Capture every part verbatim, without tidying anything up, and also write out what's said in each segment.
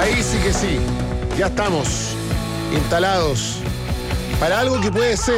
Ahí sí que sí. Ya estamos instalados para algo que puede ser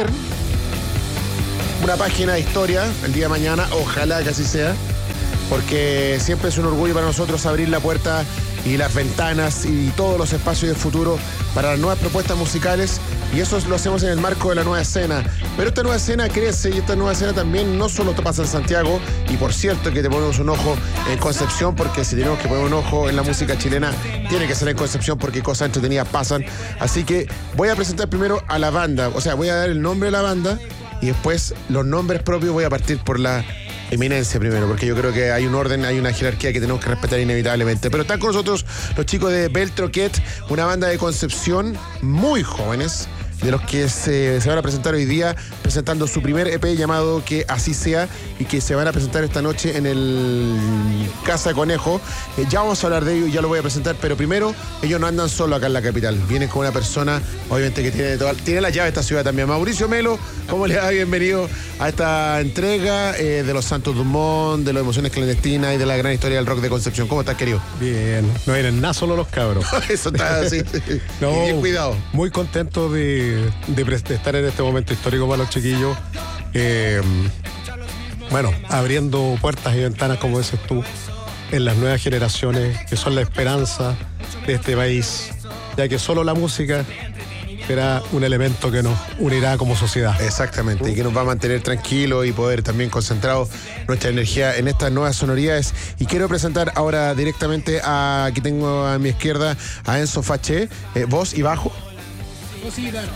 una página de historia el día de mañana. Ojalá que así sea, porque siempre es un orgullo para nosotros abrir la puerta y las ventanas y todos los espacios de futuro para las nuevas propuestas musicales, y eso lo hacemos en el marco de la nueva escena. Pero esta nueva escena crece, y esta nueva escena también no solo pasa en Santiago, y por cierto que te ponemos un ojo en Concepción, porque si tenemos que poner un ojo en la música chilena, tiene que ser en Concepción, porque cosas entretenidas pasan. Así que voy a presentar primero a la banda, o sea, voy a dar el nombre de la banda, y después los nombres propios. Voy a partir por la eminencia primero, porque yo creo que hay un orden, hay una jerarquía que tenemos que respetar inevitablemente. Pero están con nosotros los chicos de Beltroquet, una banda de Concepción muy jóvenes, de los que se, se van a presentar hoy día, presentando su primer E P llamado Que Así Sea, y que se van a presentar esta noche en el Casa Conejo. Eh, ya vamos a hablar de ello y ya lo voy a presentar, pero primero, ellos no andan solo acá en la capital, vienen con una persona, obviamente, que tiene, toda, tiene la llave de esta ciudad también. Mauricio Melo, ¿cómo le va? Bienvenido a esta entrega eh, de los Santos Dumont, de las Emociones Clandestinas y de la gran historia del rock de Concepción. ¿Cómo estás, querido? Bien, no eran nada solo los cabros. Eso está así. No, y bien cuidado. Muy contento de De, de estar en este momento histórico para los chiquillos, eh, bueno, abriendo puertas y ventanas, como dices tú, en las nuevas generaciones, que son la esperanza de este país, ya que solo la música será un elemento que nos unirá como sociedad. Exactamente, y que nos va a mantener tranquilos y poder también concentrar nuestra energía en estas nuevas sonoridades. Y quiero presentar ahora directamente a, aquí tengo a mi izquierda, a Enzo Faché, eh, voz y bajo. Voz y guitarra.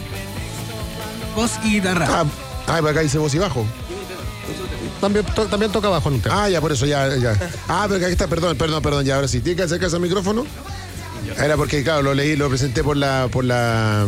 Voz y guitarra. Ah, ah, por acá dice voz y bajo. También, to, también toca bajo en un tema. Ah, ya, por eso, ya, ya. Ah, pero aquí está, perdón, perdón, perdón, ya, ahora sí. ¿Tiene que acercarse al micrófono? Era porque, claro, lo leí, lo presenté por la, por la,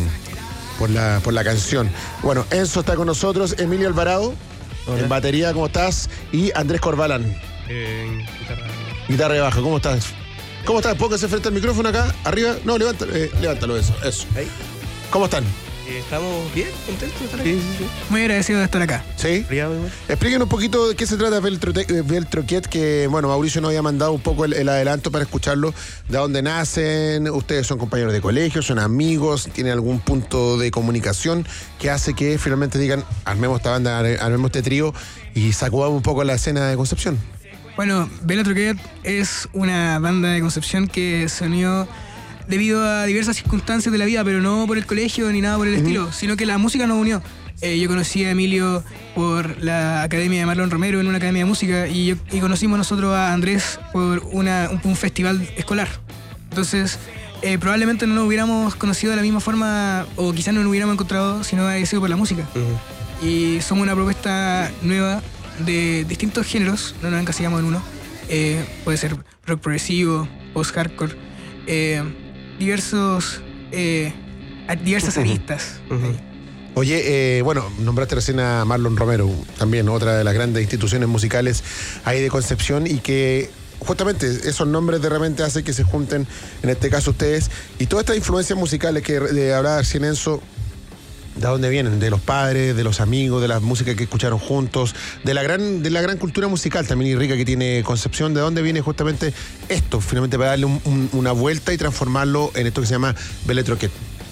por la, por la canción. Bueno, Enzo está con nosotros, Emilio Alvarado, hola, en batería, ¿cómo estás? Y Andrés Corbalán. Eh, guitarra. Guitarra de bajo, ¿cómo estás? ¿Cómo estás? Póngase frente al micrófono acá, arriba. No, levántalo, eh, levántalo, eso, eso. ¿Ahí? ¿Cómo están? Eh, ¿Estamos bien? ¿Contentos de estar aquí? Sí, sí, sí. Muy agradecido de estar acá. ¿Sí? Explíquenos un poquito de qué se trata Beltroquet, que, bueno, Mauricio nos había mandado un poco el, el adelanto para escucharlo, de dónde nacen. Ustedes son compañeros de colegio, son amigos, tienen algún punto de comunicación que hace que finalmente digan, armemos esta banda, armemos este trío y sacudamos un poco la escena de Concepción. Bueno, Beltroquet es una banda de Concepción que se unió debido a diversas circunstancias de la vida, pero no por el colegio ni nada por el uh-huh. estilo, sino que la música nos unió. Eh, yo conocí a Emilio por la Academia de Marlon Romero, en una academia de música, y, yo, y conocimos nosotros a Andrés por una, un, un festival escolar. Entonces, eh, probablemente no nos hubiéramos conocido de la misma forma, o quizás no nos hubiéramos encontrado si no hubiera sido por la música. Uh-huh. Y somos una propuesta nueva de distintos géneros, no nos encasillamos en uno. Eh, puede ser rock progresivo, post-hardcore, eh, diversos, eh, diversas aristas. Uh-huh. Oye, eh, bueno, nombraste recién a Marlon Romero, también otra de las grandes instituciones musicales ahí de Concepción, y que justamente esos nombres de repente hacen que se junten, en este caso ustedes, y todas estas influencias musicales que de hablaba recién Enzo, ¿de dónde vienen? De los padres, de los amigos, de la música que escucharon juntos, de la gran, de la gran cultura musical también y rica que tiene Concepción. ¿De dónde viene justamente esto? Finalmente para darle un, un, una vuelta y transformarlo en esto que se llama Beltroquet.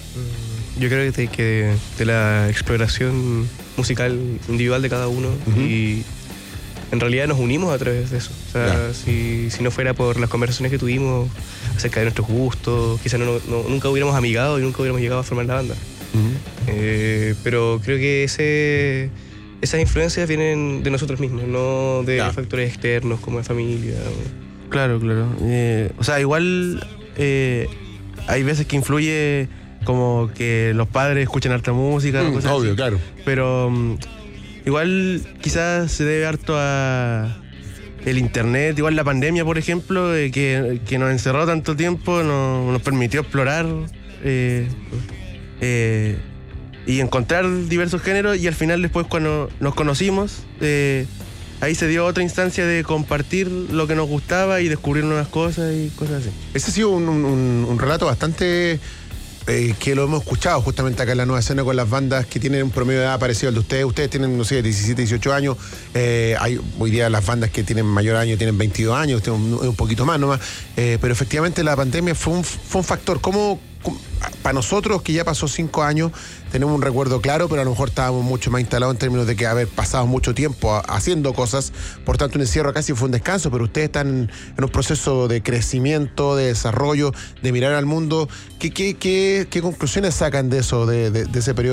Yo creo que de, que de la exploración musical individual de cada uno, uh-huh. y en realidad nos unimos a través de eso. O sea, claro. si, si no fuera por las conversaciones que tuvimos acerca de nuestros gustos, quizás no, no, nunca hubiéramos amigado y nunca hubiéramos llegado a formar la banda. Uh-huh. Eh, pero creo que ese, esas influencias vienen de nosotros mismos, no de claro. factores externos como de familia. O... Claro, claro. Eh, o sea, igual eh, hay veces que influye como que los padres escuchan harta música. Mm, cosas obvio, así. claro. Pero um, igual quizás se debe harto a el internet, igual la pandemia, por ejemplo, eh, que, que nos encerró tanto tiempo, no, nos permitió explorar eh, Eh, y encontrar diversos géneros, y al final después cuando nos conocimos eh, ahí se dio otra instancia de compartir lo que nos gustaba y descubrir nuevas cosas y cosas así. Ese ha sido un, un, un relato bastante eh, que lo hemos escuchado justamente acá en la nueva escena con las bandas que tienen un promedio de edad parecido al de ustedes. Ustedes tienen, no sé, diecisiete, dieciocho años. Eh, hay hoy día las bandas que tienen mayor año tienen veintidós años, tienen un, un poquito más nomás. Eh, pero efectivamente la pandemia fue un, fue un factor. ¿Cómo, cómo, para nosotros, que ya pasó cinco años, tenemos un recuerdo claro, pero a lo mejor estábamos mucho más instalados en términos de que haber pasado mucho tiempo a, haciendo cosas, por tanto un encierro casi fue un descanso, pero ustedes están en, en un proceso de crecimiento, de desarrollo, de mirar al mundo. ¿Qué, qué, qué, qué conclusiones sacan de eso, de, de, de ese periodo